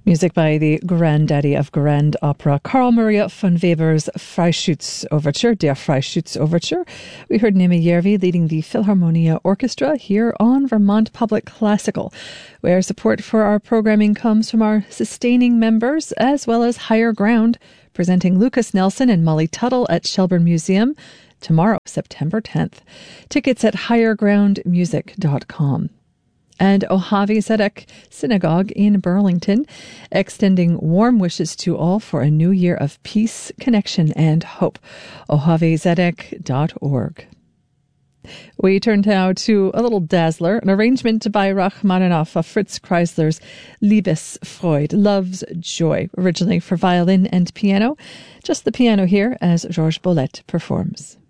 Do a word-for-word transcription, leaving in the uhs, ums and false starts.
Music by the granddaddy of grand opera, Carl Maria von Weber's Freischütz Overture, Der Freischütz Overture. We heard Nimi Järvi leading the Philharmonia Orchestra here on Vermont Public Classical, where support for our programming comes from our sustaining members, as well as Higher Ground, presenting Lucas Nelson and Molly Tuttle at Shelburne Museum tomorrow, September tenth. Tickets at higher ground music dot com. And Ohavi Zedek Synagogue in Burlington, extending warm wishes to all for a new year of peace, connection, and hope. ohavi zedek dot org. We turn now to a little dazzler, an arrangement by Rachmaninoff of Fritz Kreisler's Liebesfreude, Love's Joy, originally for violin and piano. Just the piano here as Georges Boulez performs.